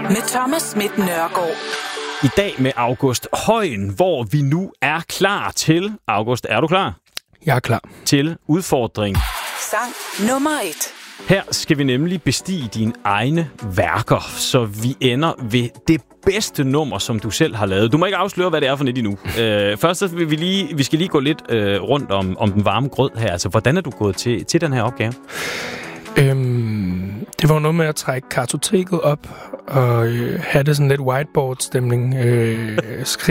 med Thomas Schmidt Nørgaard. I dag med August Højen, hvor vi nu er klar til... August, er du klar? Jeg er klar. Til udfordring. Sang nummer 1. Her skal vi nemlig bestige dine egne værker, så vi ender ved det bedste nummer, som du selv har lavet. Du må ikke afsløre, hvad det er for net endnu. Først så vil vi skal lige gå lidt rundt om den varme grød her. Altså, hvordan er du gået til den her opgave? Det var noget med at trække kartoteket op og have det sådan lidt whiteboard-stemning.